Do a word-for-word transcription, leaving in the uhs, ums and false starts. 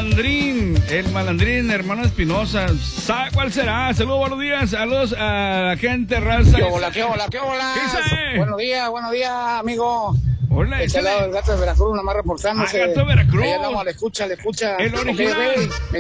malandrín, el malandrín, hermano Espinosa. ¿Sabe cuál será? Saludos, buenos días. Saludos a la gente, raza. ¿Qué hola, qué hola, qué hola? ¿Qué dice? Buenos días, buenos días, amigo. Hola, este lado del gato de Veracruz, nomás reportándose. Ah, Gato de Veracruz. Ahí andamos, le escucha, le escucha. El original. Okay, okay.